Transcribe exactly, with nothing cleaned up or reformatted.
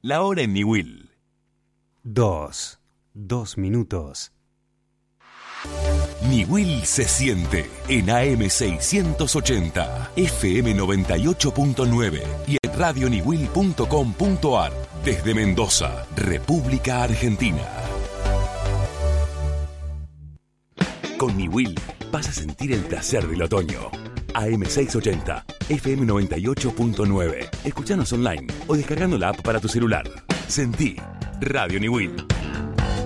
La hora en Niwil. Dos. Dos minutos. Niwil se siente en A M seiscientos ochenta, F M noventa y ocho punto nueve y en radio niwil punto com punto ar desde Mendoza, República Argentina. Con Niwil vas a sentir el placer del otoño. A M seiscientos ochenta, F M noventa y ocho punto nueve. Escuchanos online o descargando la app para tu celular. Sentí Radio Niwil.